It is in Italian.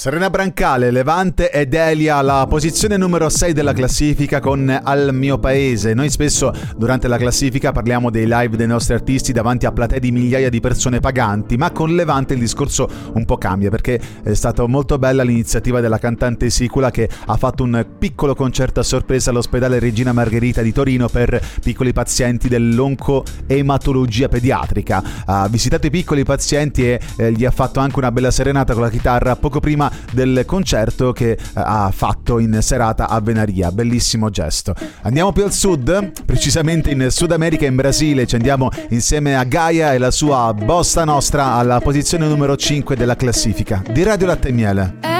Serena Brancale, Levante ed Elia alla posizione numero 6 della classifica con Al mio paese. Noi spesso durante la classifica parliamo dei live dei nostri artisti davanti a platee di migliaia di persone paganti, ma con Levante il discorso un po' cambia, perché è stata molto bella l'iniziativa della cantante Sicula, che ha fatto un piccolo concerto a sorpresa all'ospedale Regina Margherita di Torino per piccoli pazienti dell'oncoematologia pediatrica. Ha visitato i piccoli pazienti e gli ha fatto anche una bella serenata con la chitarra poco prima del concerto che ha fatto in serata a Venaria. Bellissimo gesto. Andiamo più al sud, precisamente in Sud America, in Brasile. Ci andiamo insieme a Gaia e la sua Bossa Nostra alla posizione numero 5 della classifica di Radio Latte e Miele.